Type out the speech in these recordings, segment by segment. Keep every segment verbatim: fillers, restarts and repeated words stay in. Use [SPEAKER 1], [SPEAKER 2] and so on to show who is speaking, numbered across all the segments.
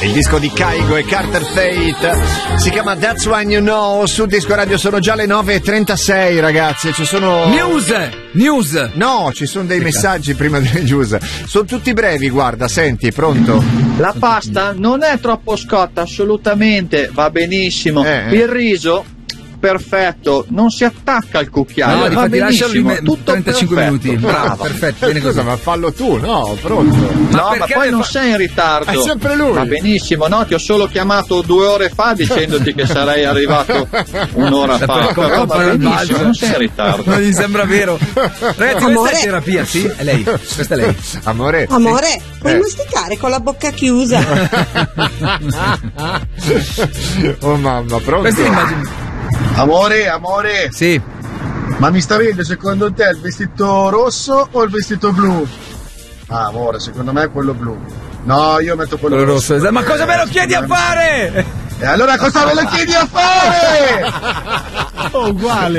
[SPEAKER 1] Il disco di Kygo e Carter Fate si chiama That's When You Know. Sul Disco Radio sono già le nove e trentasei, ragazzi. Ci sono
[SPEAKER 2] news, news.
[SPEAKER 1] No, ci sono dei messaggi prima delle news. Sono tutti brevi, guarda, senti, pronto?
[SPEAKER 3] La pasta non è troppo scotta, assolutamente, va benissimo.
[SPEAKER 1] Eh.
[SPEAKER 3] Il riso perfetto, non si attacca al cucchiaio.
[SPEAKER 2] No,
[SPEAKER 3] va benissimo,
[SPEAKER 2] me-
[SPEAKER 3] tutto
[SPEAKER 2] trentacinque
[SPEAKER 3] perfetto.
[SPEAKER 2] minuti.
[SPEAKER 3] Bravo.
[SPEAKER 2] Perfetto, bene
[SPEAKER 1] Scusa,
[SPEAKER 2] così.
[SPEAKER 1] ma fallo tu, no, pronto.
[SPEAKER 3] Ma no, ma poi non
[SPEAKER 2] fa...
[SPEAKER 3] sei in ritardo.
[SPEAKER 1] È sempre lui.
[SPEAKER 3] Va benissimo, no, ti ho solo chiamato due ore fa dicendoti che sarei arrivato un'ora fa. Però va benissimo, non sei in ritardo.
[SPEAKER 2] Non gli sembra vero. Ragazzi,
[SPEAKER 4] Amore.
[SPEAKER 2] questa è terapia, sì? È lei. Questa è lei.
[SPEAKER 1] Amore.
[SPEAKER 4] Amore,
[SPEAKER 1] sì.
[SPEAKER 4] puoi
[SPEAKER 1] Eh.
[SPEAKER 4] masticare con la bocca chiusa.
[SPEAKER 1] Oh mamma, pronto?
[SPEAKER 2] Questa è l'immagine.
[SPEAKER 5] Amore, amore,
[SPEAKER 2] Sì.
[SPEAKER 5] ma mi sta bene secondo te il vestito rosso o il vestito blu? Ah, amore, secondo me è quello blu. No, io metto quello,
[SPEAKER 2] Quello
[SPEAKER 5] rosso.
[SPEAKER 2] rosso. Ma cosa me lo chiedi a fare?
[SPEAKER 5] E allora cosa me lo chiedi a fare?
[SPEAKER 6] Oh, uguale.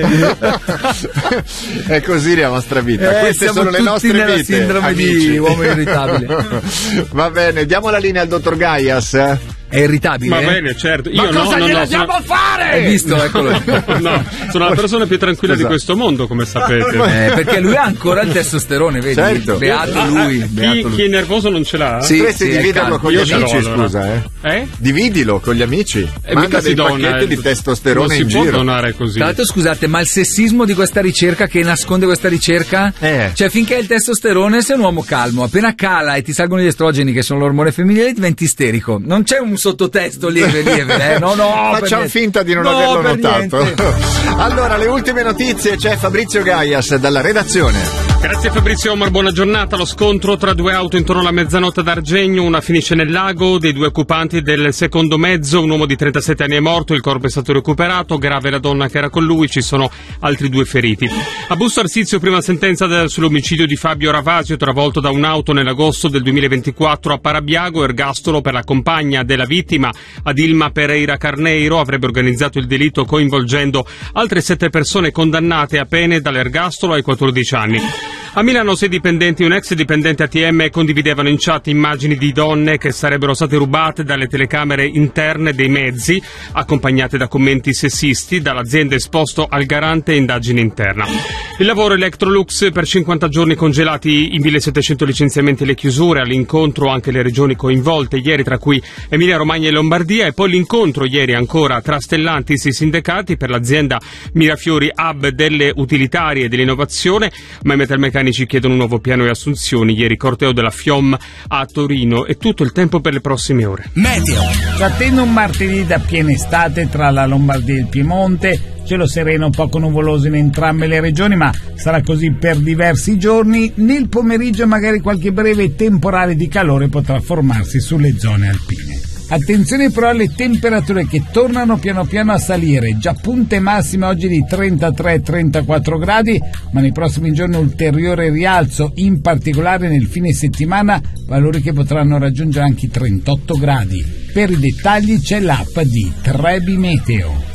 [SPEAKER 1] È così la nostra vita.
[SPEAKER 2] Eh,
[SPEAKER 1] Queste
[SPEAKER 2] siamo
[SPEAKER 1] sono le
[SPEAKER 2] tutti
[SPEAKER 1] nostre
[SPEAKER 2] nella
[SPEAKER 1] vite.
[SPEAKER 2] sindrome
[SPEAKER 1] amici.
[SPEAKER 2] di uomo irritabile.
[SPEAKER 1] Va bene, diamo la linea al dottor Gaias.
[SPEAKER 2] È irritabile?
[SPEAKER 7] Va
[SPEAKER 2] eh?
[SPEAKER 7] bene, certo. Io
[SPEAKER 6] Ma
[SPEAKER 7] no,
[SPEAKER 6] cosa
[SPEAKER 7] no,
[SPEAKER 6] gliela
[SPEAKER 7] no,
[SPEAKER 6] diamo
[SPEAKER 7] sono...
[SPEAKER 6] a fare?
[SPEAKER 2] Hai visto? Eccolo.
[SPEAKER 7] no, sono la persona più tranquilla
[SPEAKER 1] Scusa.
[SPEAKER 7] di questo mondo, come sapete.
[SPEAKER 2] Eh, perché lui ha ancora il testosterone, vedi?
[SPEAKER 1] Certo.
[SPEAKER 2] Beato
[SPEAKER 7] Ah,
[SPEAKER 2] lui,
[SPEAKER 7] ah,
[SPEAKER 2] beato
[SPEAKER 7] chi,
[SPEAKER 2] lui.
[SPEAKER 7] chi è nervoso non ce l'ha?
[SPEAKER 2] Sì.
[SPEAKER 1] Dovresti
[SPEAKER 2] è
[SPEAKER 1] dividerlo
[SPEAKER 2] calmo.
[SPEAKER 1] con gli
[SPEAKER 7] Io ce l'ho,
[SPEAKER 1] amici,
[SPEAKER 7] allora.
[SPEAKER 1] scusa, eh.
[SPEAKER 7] Eh?
[SPEAKER 1] Dividilo con gli amici.
[SPEAKER 7] E
[SPEAKER 1] Manda
[SPEAKER 7] mica
[SPEAKER 1] dei
[SPEAKER 7] si dona,
[SPEAKER 1] pacchetti
[SPEAKER 7] eh.
[SPEAKER 1] di testosterone
[SPEAKER 7] non
[SPEAKER 1] in
[SPEAKER 7] si può
[SPEAKER 1] giro.
[SPEAKER 7] donare così.
[SPEAKER 2] Tra l'altro, scusate, ma il sessismo di questa ricerca, che nasconde questa ricerca,
[SPEAKER 1] Eh.
[SPEAKER 2] cioè finché il testosterone sei un uomo calmo, appena cala e ti salgono gli estrogeni, che sono l'ormone femminile, diventi isterico. Non c'è un sottotesto lieve lieve, eh? No, no. per
[SPEAKER 1] Facciamo
[SPEAKER 2] niente.
[SPEAKER 1] finta di non
[SPEAKER 2] No,
[SPEAKER 1] averlo
[SPEAKER 2] per
[SPEAKER 1] notato.
[SPEAKER 2] niente.
[SPEAKER 1] Allora, le ultime notizie, c'è Fabrizio Gaias dalla redazione.
[SPEAKER 7] Grazie Fabrizio Omar, buona giornata. Lo scontro tra due auto intorno alla mezzanotte ad Argegno, una finisce nel lago, dei due occupanti del secondo mezzo, un uomo di trentasette anni è morto, il corpo è stato recuperato, grave la donna che era con lui, ci sono altri due feriti. A Busto Arsizio, prima sentenza del- sull'omicidio di Fabio Ravasio, travolto da un'auto nell'agosto del duemilaventiquattro a Parabiago, ergastolo per la compagna della vittima, Adilma Pereira Carneiro, avrebbe organizzato il delitto coinvolgendo altre sette persone condannate a pene dall'ergastolo ai quattordici anni. A Milano sei dipendenti e un ex dipendente A T M condividevano in chat immagini di donne che sarebbero state rubate dalle telecamere interne dei mezzi, accompagnate da commenti sessisti, dall'azienda esposto al garante indagine interna. Il lavoro Electrolux per cinquanta giorni congelati, i millesettecento licenziamenti e le chiusure, all'incontro anche le regioni coinvolte ieri, tra cui Emilia Romagna e Lombardia, e poi l'incontro ieri ancora tra Stellantis e i sindacati per l'azienda Mirafiori Hub delle utilitarie e dell'innovazione, ma i metalmeccanici chiedono un nuovo piano di assunzioni. Ieri corteo della FIOM a Torino. È tutto il tempo per le prossime ore.
[SPEAKER 6] Meteo. Si attende un martedì da piena estate tra la Lombardia e il Piemonte. Cielo sereno, poco nuvoloso in entrambe le regioni, ma sarà così per diversi giorni. Nel pomeriggio magari qualche breve temporale di calore potrà formarsi sulle zone alpine. Attenzione però alle temperature che tornano piano piano a salire, già punte massime oggi di trentatré trentaquattro gradi, ma nei prossimi giorni ulteriore rialzo, in particolare nel fine settimana, valori che potranno raggiungere anche i trentotto gradi. Per i dettagli c'è l'app di Trebi Meteo.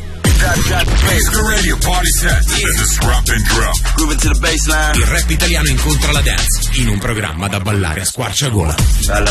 [SPEAKER 8] Radio party set. This is Drop and Drop. Grooving to the baseline. Il rap italiano incontra la dance in un programma da ballare a squarciagola.
[SPEAKER 9] Dalla